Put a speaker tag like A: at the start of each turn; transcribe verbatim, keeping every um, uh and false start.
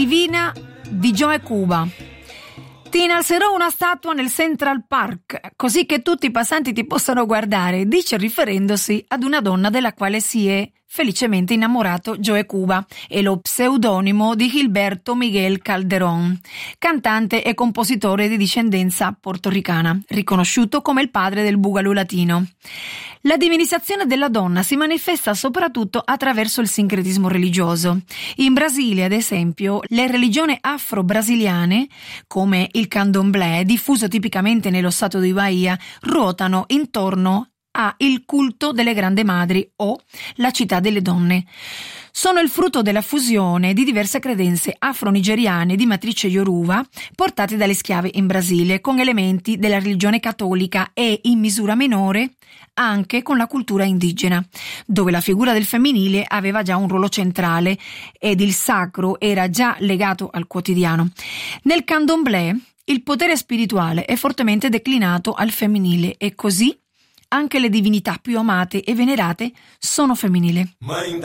A: Divina di Joe Cuba. Ti innalzerò una statua nel Central Park, così che tutti i passanti ti possano guardare, dice riferendosi ad una donna della quale si è felicemente innamorato Joe Cuba, è lo pseudonimo di Gilberto Miguel Calderón, cantante e compositore di discendenza portoricana, riconosciuto come il padre del boogaloo latino. La divinizzazione della donna si manifesta soprattutto attraverso il sincretismo religioso. In Brasile, ad esempio, le religioni afro-brasiliane, come il candomblé, diffuso tipicamente nello stato di Bahia, ruotano intorno a il culto delle grandi madri o la città delle donne. Sono il frutto della fusione di diverse credenze afro-nigeriane di matrice yoruba portate dalle schiave in Brasile con elementi della religione cattolica e, in misura minore, anche con la cultura indigena, dove la figura del femminile aveva già un ruolo centrale ed il sacro era già legato al quotidiano. Nel candomblé il potere spirituale è fortemente declinato al femminile e così anche le divinità più amate e venerate sono femminili.